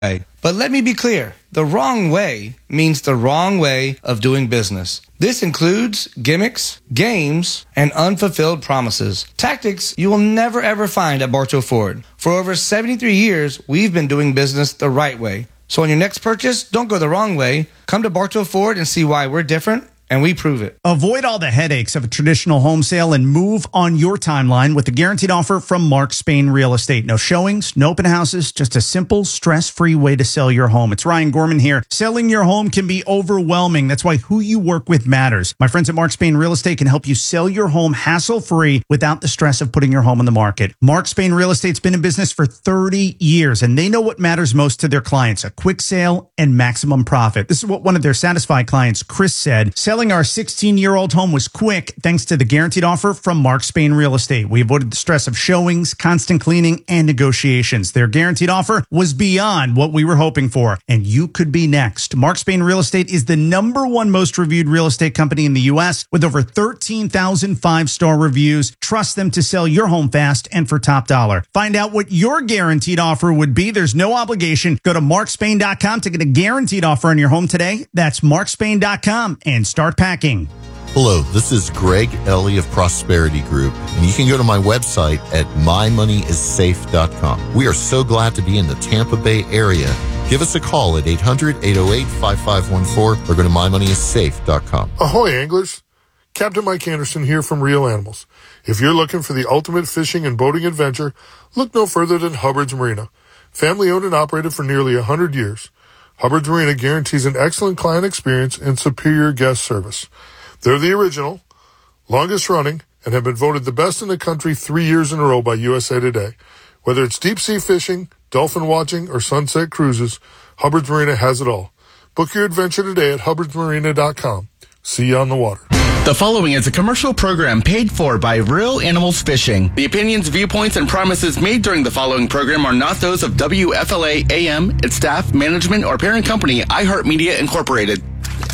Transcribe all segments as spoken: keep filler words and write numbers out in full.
But let me be clear. The wrong way means the wrong way of doing business. This includes gimmicks, games, and unfulfilled promises. Tactics you will never ever find at Bartow Ford. For over seventy-three years, we've been doing business the right way. So on your next purchase, don't go the wrong way. Come to Bartow Ford and see why we're different. And we prove it. Avoid all the headaches of a traditional home sale and move on your timeline with the guaranteed offer from Mark Spain Real Estate. No showings, no open houses, just a simple, stress-free way to sell your home. It's Ryan Gorman here. Selling your home can be overwhelming. That's why who you work with matters. My friends at Mark Spain Real Estate can help you sell your home hassle-free without the stress of putting your home on the market. Mark Spain Real Estate's been in business for thirty years, and they know what matters most to their clients, a quick sale and maximum profit. This is what one of their satisfied clients, Chris, said. Selling our sixteen-year-old home was quick thanks to the guaranteed offer from Mark Spain Real Estate. We avoided the stress of showings, constant cleaning, and negotiations. Their guaranteed offer was beyond what we were hoping for, and you could be next. Mark Spain Real Estate is the number one most reviewed real estate company in the U S with over thirteen thousand five-star reviews. Trust them to sell your home fast and for top dollar. Find out what your guaranteed offer would be. There's no obligation. Go to mark spain dot com to get a guaranteed offer on your home today. That's mark spain dot com and start packing. Hello, this is Greg Ellie of Prosperity Group, and you can go to my website at my money is safe dot com. We are so glad to be in the Tampa Bay area. Give us a call at eight hundred, eight oh eight, five five one four or go to my money is safe dot com. Ahoy, anglers! Captain Mike Anderson here from Real Animals. If you're looking for the ultimate fishing and boating adventure, look no further than Hubbard's Marina. Family owned and operated for nearly one hundred years. Hubbard's Marina guarantees an excellent client experience and superior guest service. They're the original, longest running, and have been voted the best in the country three years in a row by U S A Today. Whether it's deep sea fishing, dolphin watching, or sunset cruises, Hubbard's Marina has it all. Book your adventure today at hubbards marina dot com. See you on the water. The following is a commercial program paid for by Real Animals Fishing. The opinions, viewpoints, and promises made during the following program are not those of W F L A A M, its staff, management, or parent company, iHeartMedia Incorporated.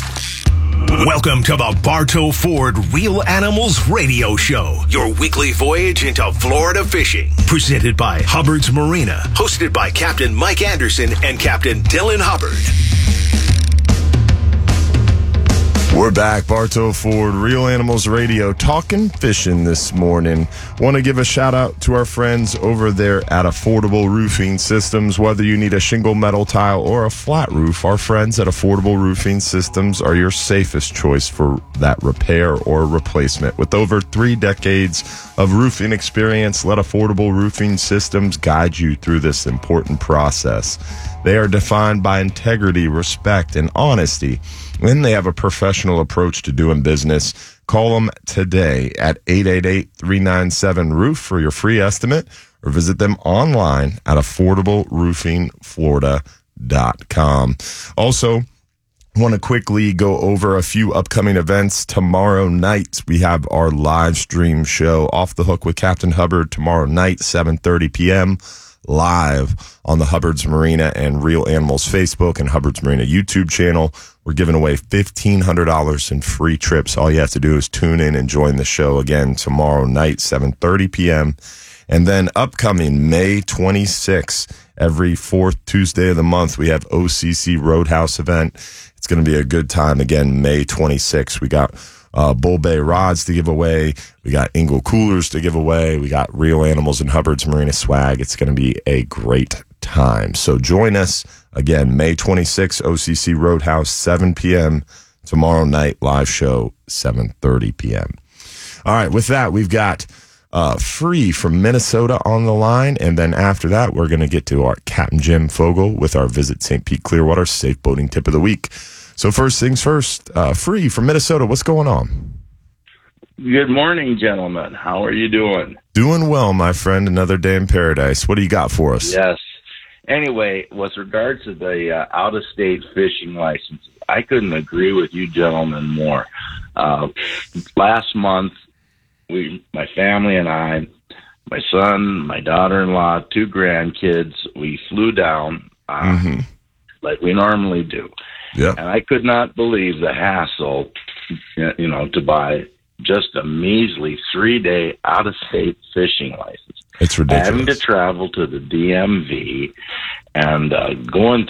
Welcome to the Bartow Ford Real Animals Radio Show, your weekly voyage into Florida fishing. Presented by Hubbard's Marina, hosted by Captain Mike Anderson and Captain Dylan Hubbard. We're back, Bartow Ford, Real Animals Radio, talking fishing this morning. Want to give a shout out to our friends over there at Affordable Roofing Systems. Whether you need a shingle, metal tile, or a flat roof, our friends at Affordable Roofing Systems are your safest choice for that repair or replacement. With over three decades of roofing experience, let Affordable Roofing Systems guide you through this important process. They are defined by integrity, respect, and honesty. And they have a professional approach to doing business. Call them today at eight eight eight, three nine seven, roof for your free estimate, or visit them online at affordable roofing florida dot com. Also, want to quickly go over a few upcoming events. Tomorrow night, we have our live stream show, Off the Hook with Captain Hubbard, tomorrow night, seven thirty p.m., live on the Hubbard's Marina and Real Animals Facebook and Hubbard's Marina YouTube channel. We're giving away fifteen hundred dollars in free trips. All you have to do is tune in and join the show again tomorrow night, seven thirty p.m. And then upcoming May twenty-sixth, every fourth Tuesday of the month, we have O C C Roadhouse event. It's going to be a good time. Again, May twenty-sixth, we got uh, Bull Bay rods to give away. We got Engel coolers to give away. We got Real Animals and Hubbard's Marina swag. It's going to be a great time. So join us again, May twenty-sixth, O C C Roadhouse, seven p.m. Tomorrow night, live show, seven thirty p.m. All right, with that, we've got uh, Free from Minnesota on the line. And then after that, we're going to get to our Captain Jim Fogel with our Visit Saint Pete Clearwater Safe Boating Tip of the Week. So first things first, uh, Free from Minnesota, what's going on? Good morning, gentlemen. How are you doing? Doing well, my friend. Another day in paradise. What do you got for us? Yes. Anyway, with regards to the uh, out-of-state fishing licenses, I couldn't agree with you gentlemen more. Uh, last month, we, my family and I, my son, my daughter-in-law, two grandkids, we flew down uh, mm-hmm. like we normally do. Yep. And I could not believe the hassle, you know, to buy just a measly three-day out-of-state fishing license. It's ridiculous. Having to travel to the D M V and uh, going